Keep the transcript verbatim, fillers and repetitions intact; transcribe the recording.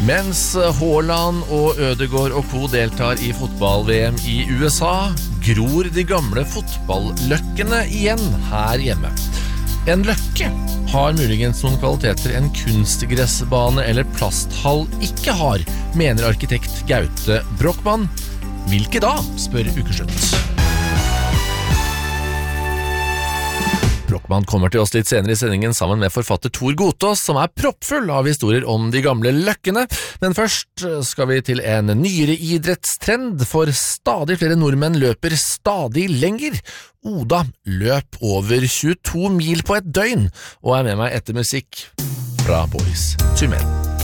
Mens Haaland og Ødegaard og co. deltar i fotball-V M i U S A, gror de gamle fotballøkkene igjen her hjemme. En løkke har muligens noen kvaliteter en kunstgressbane eller plasthall ikke har, mener arkitekt Gaute Brochmann. Hvilke da, spør Ukeslutt. Brochmann kommer til oss litt senere i sendingen sammen med forfatter Tor Gotaas, som er proppfull av historier om de gamle løkkene. Men først skal vi til en nyere idrettstrend, for stadig flere nordmenn løper stadig lenger. Oda løp over tjueto mil på et døgn, og er med meg etter musikk fra Boys to Men.